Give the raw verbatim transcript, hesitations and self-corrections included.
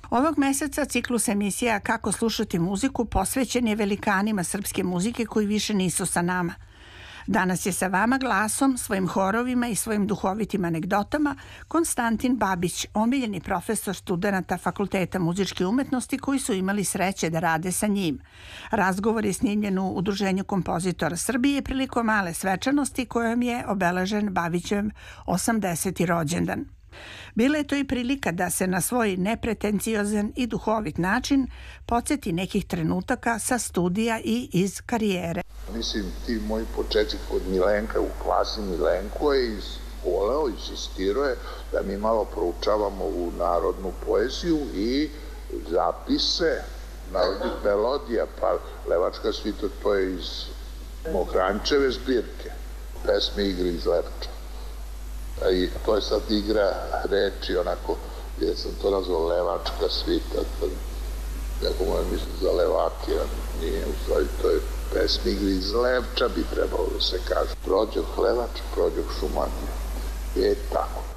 Ovog meseca ciklus emisija Kako slušati muziku posvećen je velikanima srpske muzike koji više nisu sa nama. Danas je sa vama glasom, svojim horovima i svojim duhovitim anegdotama Konstantin Babić, omiljeni profesor studenata Fakulteta muzičke umetnosti koji su imali sreće da rade sa njim. Razgovor je snimljen u Udruženju kompozitora Srbije prilikom male svečanosti kojom je obeležen Babićev osamdeseti rođendan. Bila je to i prilika da se na svoj nepretenciozan i duhovit način podsjeti nekih trenutaka sa studija i iz karijere. Mislim, ti moji početci kod Milenka, u klasi Milenko je izvoleo, insistirao je da mi malo proučavamo u narodnu poeziju i zapise narodnih melodija, pa Levačka svita, to je iz Mohrančeve zbirke, pesme Igre iz Lepča. I to je sad igra reči, onako, gdje sam to nazvao Levačka svita, neko moja misli za Levake, a nije, u stvari to je pesme Igre iz Lepča, bi trebalo da se kaže. Prođoh Levač, prođoh Šumadija. I tako.